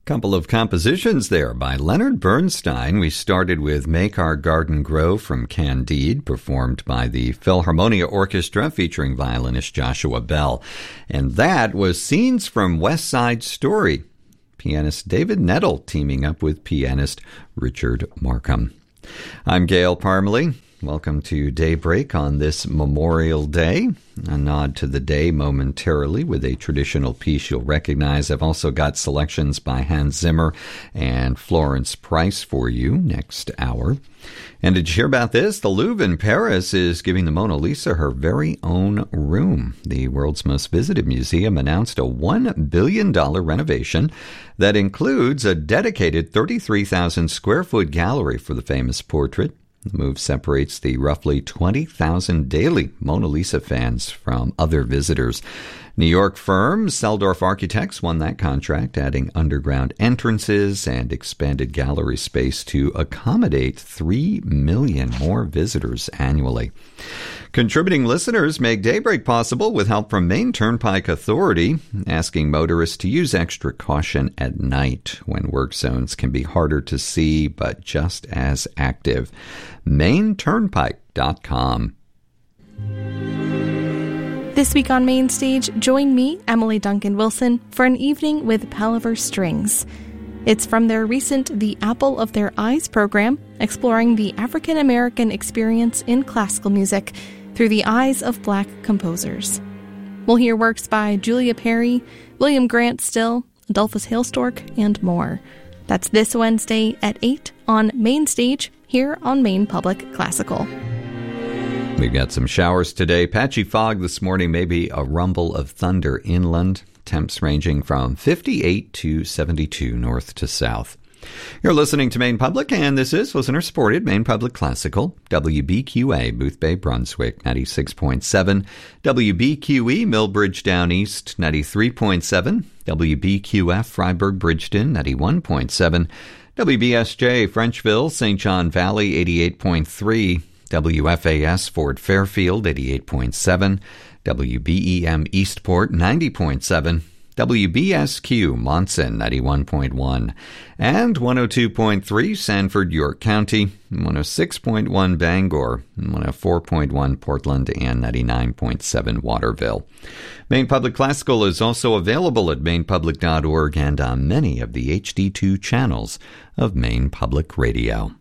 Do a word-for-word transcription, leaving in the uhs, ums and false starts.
Couple of compositions there by Leonard Bernstein. We started with Make Our Garden Grow from Candide, performed by the Philharmonia Orchestra featuring violinist Joshua Bell. And that was Scenes from West Side Story, pianist David Nettle teaming up with pianist Richard Markham. I'm Gail Parmalee. Welcome to Daybreak on this Memorial Day. A nod to the day momentarily with a traditional piece you'll recognize. I've also got selections by Hans Zimmer and Florence Price for you next hour. And did you hear about this? The Louvre in Paris is giving the Mona Lisa her very own room. The world's most visited museum announced a one billion dollars renovation that includes a dedicated thirty-three thousand square foot gallery for the famous portrait. The move separates the roughly twenty thousand daily Mona Lisa fans from other visitors. New York firm Seldorf Architects won that contract, adding underground entrances and expanded gallery space to accommodate three million more visitors annually. Contributing listeners make Daybreak possible with help from Maine Turnpike Authority, asking motorists to use extra caution at night when work zones can be harder to see but just as active. Maine Turnpike dot com. This week on Main Stage, join me, Emily Duncan Wilson, for an evening with Palaver Strings. It's from their recent The Apple of Their Eyes program, exploring the African-American experience in classical music through the eyes of Black composers. We'll hear works by Julia Perry, William Grant Still, Adolphus Hailstork, and more. That's this Wednesday at eight on Main Stage, here on Maine Public Classical. We've got some showers today. Patchy fog this morning, maybe a rumble of thunder inland. Temps ranging from fifty-eight to seventy-two north to south. You're listening to Maine Public, and this is listener-supported Maine Public Classical, W B Q A, Boothbay, Brunswick, ninety-six point seven, W B Q E, Millbridge Down East, ninety-three point seven, W B Q F, Freiburg, Bridgeton, ninety-one point seven, W B S J, Frenchville, Saint John Valley, eighty-eight point three, W F A S, Fort Fairfield, eighty-eight point seven, W B E M, Eastport, ninety point seven, W B S Q, Monson, ninety-one point one, and one oh two point three, Sanford, York County, one oh six point one, Bangor, one oh four point one, Portland, and ninety-nine point seven, Waterville. Maine Public Classical is also available at maine public dot org and on many of the H D two channels of Maine Public Radio.